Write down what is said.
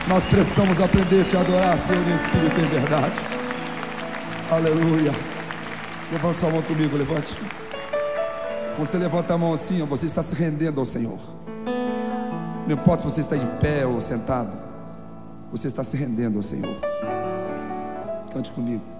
Nós precisamos aprender a te adorar, Senhor, em espírito e em verdade. Aleluia. Levanta sua mão comigo, levante. Quando você levanta a mão assim, você está se rendendo ao Senhor. Não importa se você está em pé ou sentado, você está se rendendo ao Senhor. Cante comigo.